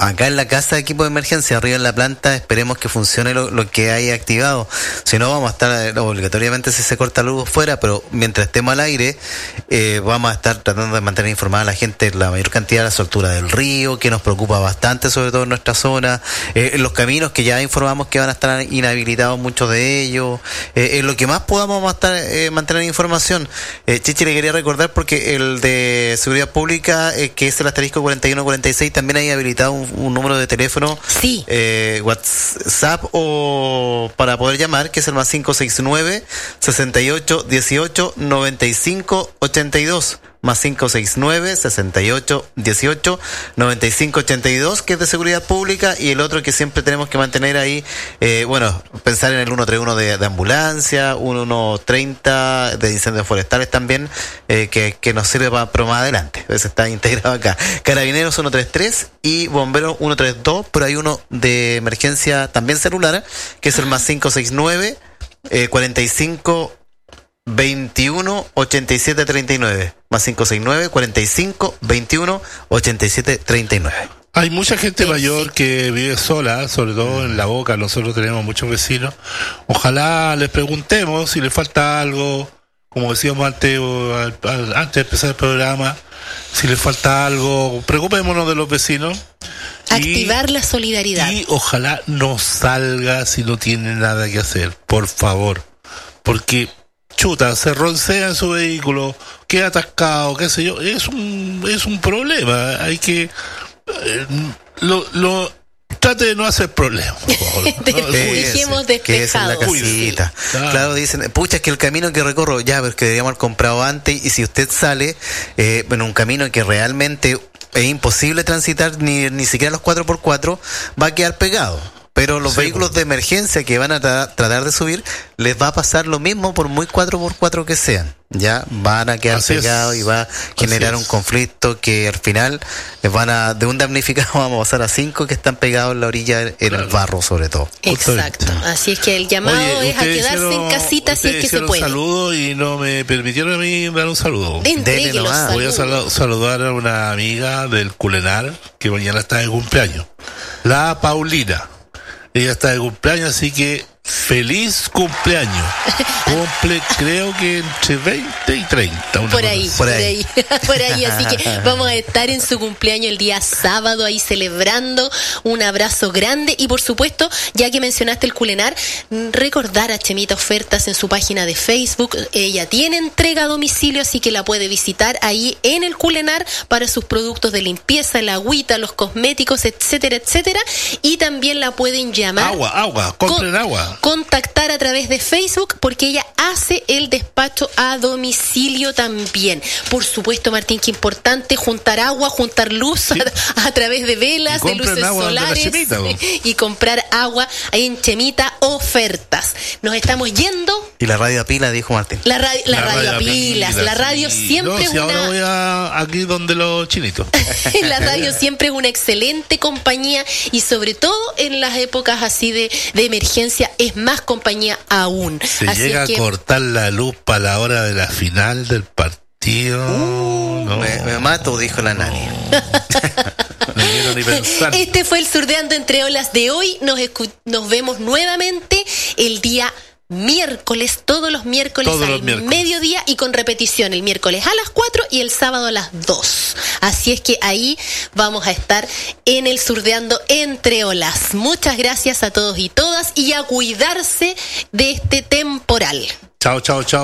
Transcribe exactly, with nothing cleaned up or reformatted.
acá en la casa de equipo de emergencia, arriba en la planta, esperemos que funcione lo, lo que hay activado. Si no, vamos a estar obligatoriamente si se corta la luz fuera, pero mientras estemos al aire, eh, vamos a estar tratando de mantener informada a la gente la mayor cantidad de la soltura del río, que nos preocupa bastante, sobre todo en nuestra zona, eh, en los caminos que ya informamos que van a estar inhabilitados muchos de ellos, eh, en lo que más podamos vamos a estar, eh, mantener información. Eh, Chichi, le quería recordar porque el de seguridad pública, eh, que es el asterisco cuarenta y uno cuarenta y seis, también hay habilitado un, un número de teléfono, sí. eh, WhatsApp o para poder llamar, que es el más cinco seis nueve, sesenta y ocho, dieciocho, noventa y cinco, ochenta y dos. Más cinco seis nueve, sesenta y ocho, dieciocho, noventa y cinco, ochenta y dos, que es de seguridad pública, y el otro que siempre tenemos que mantener ahí, eh, bueno, pensar en el ciento treinta y uno de, de ambulancia, ciento treinta de incendios forestales también, eh, que, que nos sirve para, para más adelante, eso está integrado acá. Carabineros ciento treinta y tres y bomberos ciento treinta y dos, pero hay uno de emergencia también celular, que es el más cinco seis nueve, eh, cuarenta y cinco, veintiuno, ochenta y siete, treinta y nueve, más cinco seis nueve, cuarenta y cinco, veintiuno, ochenta y siete, treinta y nueve. Hay mucha gente mayor que vive sola, sobre todo en La Boca. Nosotros tenemos muchos vecinos. Ojalá les preguntemos si les falta algo, como decíamos antes, antes de empezar el programa, si les falta algo, preocupémonos de los vecinos. Activar y, la solidaridad. Y ojalá no salga si no tiene nada que hacer, por favor. Porque chuta, se roncea en su vehículo, queda atascado, qué sé yo, es un es un problema. Hay que eh, lo lo trate de no hacer problemas, por favor. ¿No? Dejemos despejado. La casita. Claro. Claro, dicen, pucha, es que el camino que recorro, ya, pero es que deberíamos haber comprado antes, y si usted sale eh, en un camino que realmente es imposible transitar, ni ni siquiera los cuatro por cuatro, va a quedar pegado. Pero los sí, vehículos pues. de emergencia que van a tra- tratar de subir, les va a pasar lo mismo por muy cuatro por cuatro que sean. Ya van a quedar Así pegados es. Y va a generar un conflicto que al final les van a, de un damnificado vamos a pasar a cinco que están pegados en la orilla, en claro. el barro sobre todo. Exacto. Así es que el llamado Oye, es a quedarse hicieron, en casita si es que se puede. Un saludo y no me permitieron a mí dar un saludo. Dele nomás. Voy a sal- saludar a una amiga del Culenar que mañana está de cumpleaños. La Paulina. Ella está de cumpleaños, así que feliz cumpleaños. Cumple, creo que entre veinte y treinta. Una por ahí, por ahí, por ahí. Por ahí, así que vamos a estar en su cumpleaños el día sábado ahí celebrando. Un abrazo grande y por supuesto, ya que mencionaste el Culenar, recordar a Chemita Ofertas en su página de Facebook. Ella tiene entrega a domicilio, así que la puede visitar ahí en el Culenar para sus productos de limpieza, el agüita, los cosméticos, etcétera, etcétera. Y también la pueden llamar. Agua, agua, compren con, agua. Contactar a través de Facebook porque ella hace el despacho a domicilio también. Por supuesto, Martín, que importante juntar agua, juntar luz sí. a, a través de velas, de luces solares de Chemita, y comprar agua ahí en Chemita Ofertas. Nos estamos yendo. Y la radio a pila, dijo Martín. La radio, la la radio, radio a pilas, pilas, la radio sí. siempre no, es si una. Ahora voy a aquí donde los chinitos. La radio siempre es una excelente compañía y sobre todo en las épocas así de, de emergencia es más compañía aún. Se así llega es que... a cortar la luz para la hora de la final del partido. Uh, no. me, me mato, dijo la Nani. No quiero ni pensar. Este fue el Surdeando Entre Olas de hoy. Nos, escu- nos vemos nuevamente el día miércoles, todos los miércoles todos al los miércoles. mediodía y con repetición el miércoles a las cuatro y el sábado a las dos. Así es que ahí vamos a estar en el Surdeando Entre Olas. Muchas gracias a todos y todas y a cuidarse de este temporal. Chao, chao, chao.